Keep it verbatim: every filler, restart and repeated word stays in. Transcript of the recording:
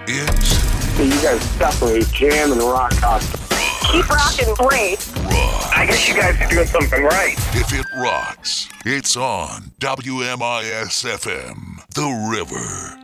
It So you guys definitely jam and rock out. Keep rocking, great. rocks. I guess you guys are doing something right. If it rocks, it's on W M I S F M, The River.